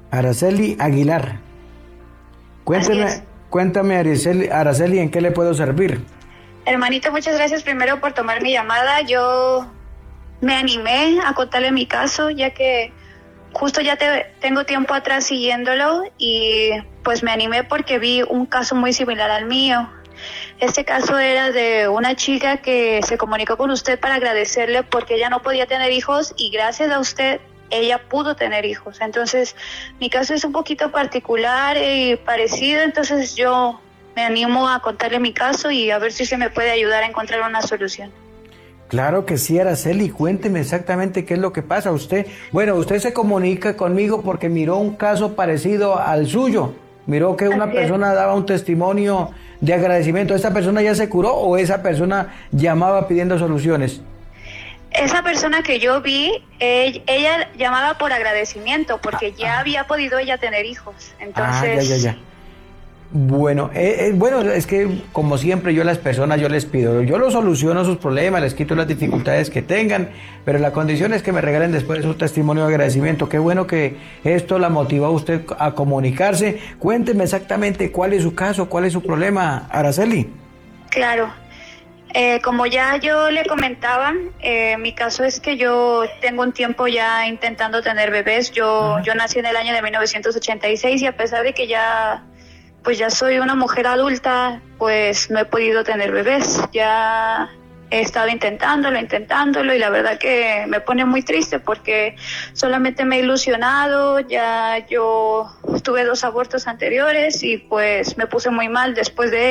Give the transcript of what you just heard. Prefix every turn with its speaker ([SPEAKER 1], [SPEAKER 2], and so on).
[SPEAKER 1] Araceli Aguilar.
[SPEAKER 2] Así es.
[SPEAKER 1] Cuéntame, Araceli, ¿en qué le puedo servir?
[SPEAKER 2] Hermanito, muchas gracias primero por tomar mi llamada. Yo me animé a contarle mi caso, ya que justo ya tengo tiempo atrás siguiéndolo y pues me animé porque vi un caso muy similar al mío. Este caso era de una chica que se comunicó con usted para agradecerle porque ella no podía tener hijos y gracias a usted ella pudo tener hijos. Entonces mi caso es un poquito particular y parecido, entonces yo me animo a contarle mi caso y a ver si se me puede ayudar a encontrar una solución.
[SPEAKER 1] Claro que sí, Araceli, cuénteme exactamente qué es lo que pasa. Usted se comunica conmigo porque miró un caso parecido al suyo. Miró que una persona daba un testimonio de agradecimiento. ¿Esta persona ya se curó o esa persona llamaba pidiendo soluciones?
[SPEAKER 2] Esa persona que yo vi, ella llamaba por agradecimiento porque ya había podido ella tener hijos. Entonces...
[SPEAKER 1] Ya. Bueno, es que como siempre yo a las personas yo les pido, yo los soluciono sus problemas, les quito las dificultades que tengan, pero la condición es que me regalen después su testimonio de agradecimiento. Qué bueno que esto la motivó a usted a comunicarse. Cuénteme exactamente cuál es su caso, cuál es su problema, Araceli.
[SPEAKER 2] Claro. Como ya yo le comentaba, mi caso es que yo tengo un tiempo ya intentando tener bebés. Yo nací en el año de 1986 y a pesar de que ya soy una mujer adulta, pues no he podido tener bebés. Ya he estado intentándolo y la verdad que me pone muy triste porque solamente me he ilusionado. Ya yo tuve 2 abortos anteriores y pues me puse muy mal después de ello.